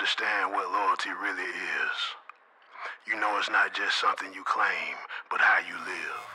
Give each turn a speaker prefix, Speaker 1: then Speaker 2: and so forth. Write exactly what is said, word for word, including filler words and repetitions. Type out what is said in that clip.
Speaker 1: understand what loyalty really is. You know it's not just something you claim, but how you live.